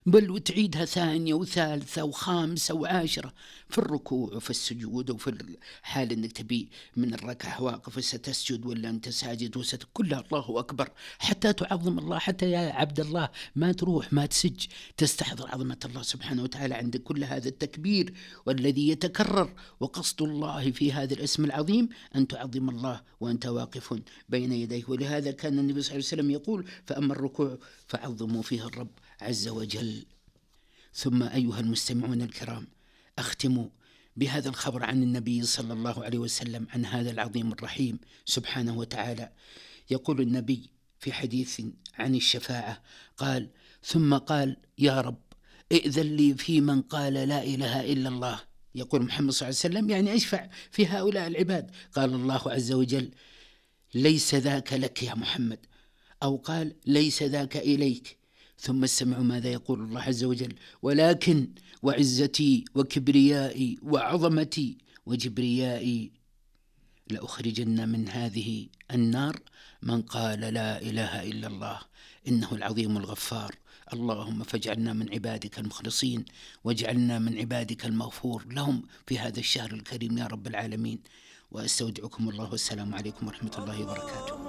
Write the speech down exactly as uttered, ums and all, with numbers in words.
بل وتعيدها ثانية وثالثة وخامسة وعاشرة في الركوع وفي السجود وفي الحال أنك تبي من الركعة واقف ستسجد ولا أنت ساجد وست كلها الله أكبر حتى تعظم الله. حتى يا عبد الله ما تروح ما تسج تستحضر عظمة الله سبحانه وتعالى عندك كل هذا التكبير والذي يتكرر. وقصد الله في هذا الاسم العظيم أن تعظم الله وأنت واقف بين يديه. ولهذا كان النبي صلى الله عليه وسلم يقول فأما الركوع فعظموا فيه الرب عز وجل. ثم أيها المستمعون الكرام، أختم بهذا الخبر عن النبي صلى الله عليه وسلم عن هذا العظيم الرحيم سبحانه وتعالى. يقول النبي في حديث عن الشفاعة قال ثم قال يا رب ائذن لي في من قال لا إله إلا الله. يقول محمد صلى الله عليه وسلم يعني أشفع في هؤلاء العباد. قال الله عز وجل ليس ذاك لك يا محمد، أو قال ليس ذاك إليك. ثم استمعوا ماذا يقول الله عز وجل ولكن وعزتي وكبريائي وعظمتي وجبريائي لأخرجن من هذه النار من قال لا إله إلا الله إنه العظيم الغفار. اللهم فاجعلنا من عبادك المخلصين واجعلنا من عبادك المغفور لهم في هذا الشهر الكريم يا رب العالمين. وأستودعكم الله والسلام عليكم ورحمة الله وبركاته.